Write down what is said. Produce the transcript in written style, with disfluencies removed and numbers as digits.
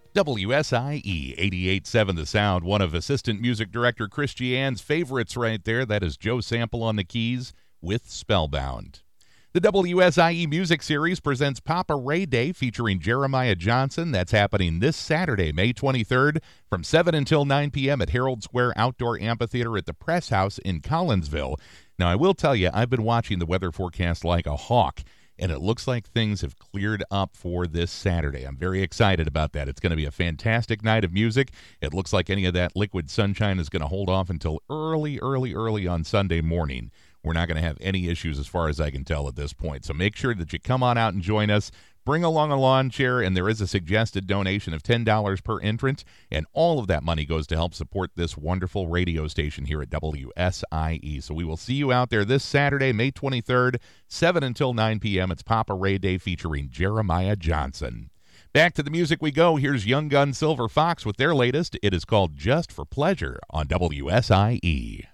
WSIE 88.7 The Sound, one of Assistant Music Director Chris Giann's favorites right there. That is Joe Sample on the keys with Spellbound. The WSIE Music Series presents Papa Ray Day featuring Jeremiah Johnson. That's happening this Saturday, May 23rd from 7 until 9 p.m. at Herald Square Outdoor Amphitheater at the Press House in Collinsville. Now, I will tell you, I've been watching the weather forecast like a hawk, and it looks like things have cleared up for this Saturday. I'm very excited about that. It's going to be a fantastic night of music. It looks like any of that liquid sunshine is going to hold off until early on Sunday morning. We're not going to have any issues as far as I can tell at this point. So make sure that you come on out and join us. Bring along a lawn chair, and there is a suggested donation of $10 per entrant, and all of that money goes to help support this wonderful radio station here at WSIE. So we will see you out there this Saturday, May 23rd, 7 until 9 p.m. It's Papa Ray Day featuring Jeremiah Johnson. Back to the music we go. Here's Young Gun Silver Fox with their latest. It is called Just for Pleasure on WSIE.